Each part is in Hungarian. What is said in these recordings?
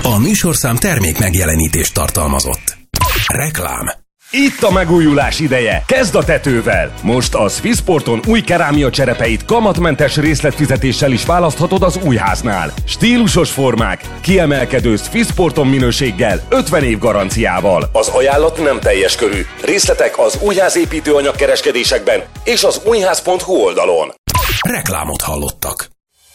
A műsorszám termék megjelenítést tartalmazott. Reklám. Itt a megújulás ideje! Kezd a tetővel! Most a Swissporton új kerámia cserepeit kamatmentes részletfizetéssel is választhatod az újháznál. Stílusos formák, kiemelkedő Swissporton minőséggel, 50 év garanciával. Az ajánlat nem teljes körű. Részletek az újházépítőanyag kereskedésekben és az újház.hu oldalon. Reklámot hallottak.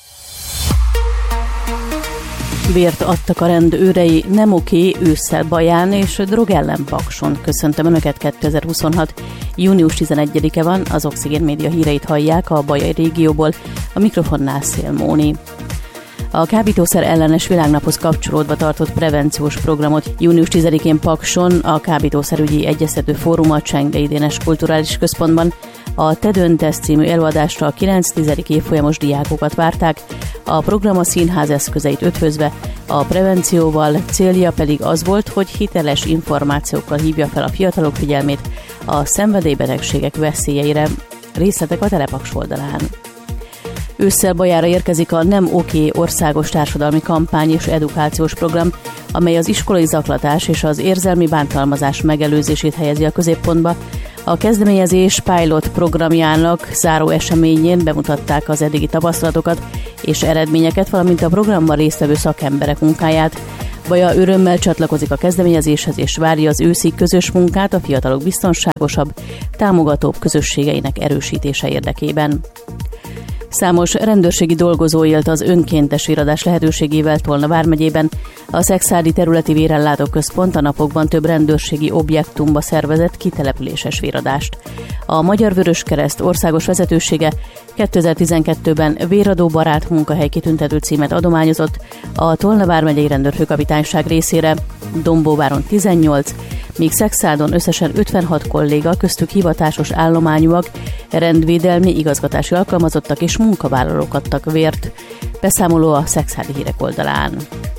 Vért adtak a rendőrei, nem oké, ősszel Baján és drog ellen Pakson. Köszöntöm Önöket, 2026. június 11-e van, az Oxigén Média híreit hallják a Bajai régióból, a mikrofonnál Szél Móni. A kábítószer ellenes világnaphoz kapcsolódva tartott prevenciós programot június 10-én Pakson, a kábítószerügyi egyeztető fórum a Csengdei Dénes Kulturális Központban a Te döntesz című előadásra a 9-10. évfolyamos diákokat várták, a program a színház eszközeit ötvözve, a prevencióval, célja pedig az volt, hogy hiteles információkkal hívja fel a fiatalok figyelmét a szenvedélybetegségek veszélyeire. Részletek a Telepaks oldalán. Ősszel Bajára érkezik a Nem Oké országos társadalmi kampány és edukációs program, amely az iskolai zaklatás és az érzelmi bántalmazás megelőzését helyezi a középpontba. A kezdeményezés pilot programjának záró eseményén bemutatták az eddigi tapasztalatokat és eredményeket, valamint a programban résztvevő szakemberek munkáját. Baja örömmel csatlakozik a kezdeményezéshez és várja az őszi közös munkát a fiatalok biztonságosabb, támogatóbb közösségeinek erősítése érdekében. Számos rendőrségi dolgozó élt az önkéntes iradás lehetőségével Tolna vármegyében. A Szexárdi területi vérellátó központ a napokban több rendőrségi objektumba szervezett kitelepüléses véradást. A Magyar Vöröskereszt országos vezetősége 2012-ben véradó barát munkahely kitüntető címet adományozott a Tolna vármegyei rendőrfőkapitányság részére, Dombóváron 18, míg Szexádon összesen 56 kolléga, köztük hivatásos állományúak, rendvédelmi igazgatási alkalmazottak és munkavállalók adtak vért. Beszámoló a Szexárdi hírek oldalán.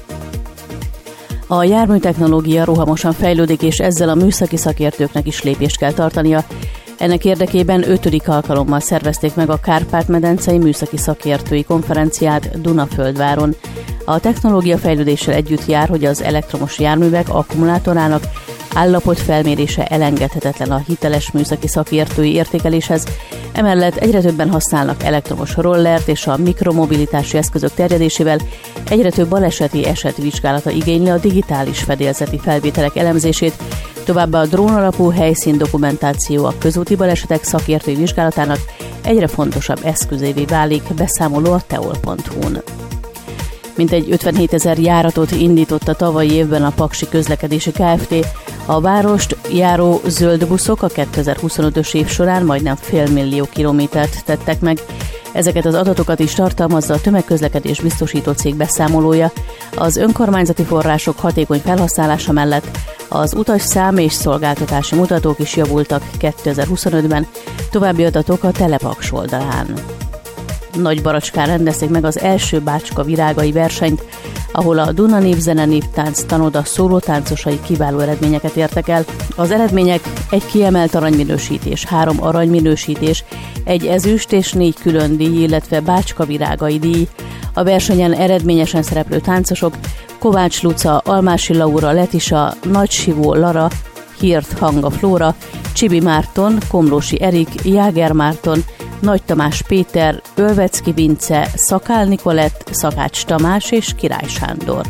A járműtechnológia rohamosan fejlődik, és ezzel a műszaki szakértőknek is lépést kell tartania. Ennek érdekében 5. alkalommal szervezték meg a Kárpát-medencei műszaki szakértői konferenciát Dunaföldváron. A technológia fejlődéssel együtt jár, hogy az elektromos járművek akkumulátorának állapot felmérése elengedhetetlen a hiteles műszaki szakértői értékeléshez. Emellett egyre többen használnak elektromos rollert, és a mikromobilitási eszközök terjedésével egyre több baleseti esetvizsgálata igényli a digitális fedélzeti felvételek elemzését. Továbbá a drón alapú helyszíndokumentáció a közúti balesetek szakértői vizsgálatának egyre fontosabb eszközévé válik, beszámoló a teol.hu-n. Mintegy 57 000 járatot indított a tavalyi évben a Paksi Közlekedési Kft. A várost járó zöld buszok a 2025-ös év során majdnem 500 000 kilométert tettek meg. Ezeket az adatokat is tartalmazza a tömegközlekedés biztosító cég beszámolója. Az önkormányzati források hatékony felhasználása mellett az utasszám és szolgáltatási mutatók is javultak 2025-ben, további adatok a Telepaks oldalán. Nagybaracskán rendezték meg az első Bácska virágai versenyt, ahol a Duna Népzene Néptánc Tanoda szólótáncosai kiváló eredményeket értek el. Az eredmények egy kiemelt aranyminősítés, 3 aranyminősítés, 1 ezüst és 4 külön díj, illetve Bácska virágai díj. A versenyen eredményesen szereplő táncosok Kovács Luca, Almási Laura, Letisa, Nagy Sivó Lara, Hirt Hanga Flóra, Csibi Márton, Komlósi Erik, Jáger Márton, Nagy Tamás Péter, Ölvecki Vince, Szakál Nikolett, Szakács Tamás és Király Sándor.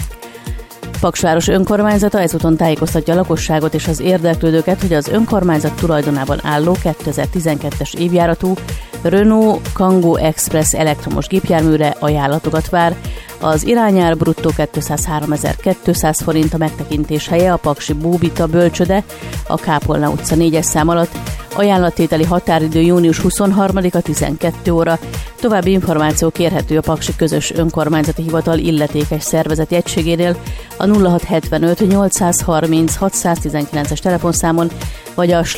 Paksváros önkormányzata ezúton tájékoztatja a lakosságot és az érdeklődőket, hogy az önkormányzat tulajdonában álló 2012-es évjáratú Renault Kangoo Express elektromos gépjárműre ajánlatokat vár. Az irányár bruttó 203 200 forint, a megtekintés helye a Paksi Bóbita bölcsöde, a Kápolna utca 4-es szám alatt. Ajánlattételi határidő június 23-a 12 óra. További információ kérhető a Paksi Közös Önkormányzati Hivatal illetékes szervezeti egységénél a 0675 830 619-es telefonszámon, vagy a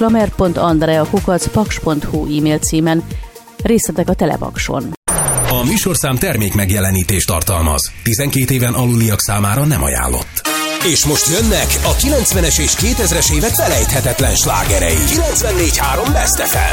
slamer.andrea@paks.hu e-mail címen. Részletek a Telepakson. A műsorszám termék megjelenítést tartalmaz. 12 éven aluliak számára nem ajánlott. És most jönnek a 90-es és 2000-es évek felejthetetlen slágerei. 94.3 Best FM.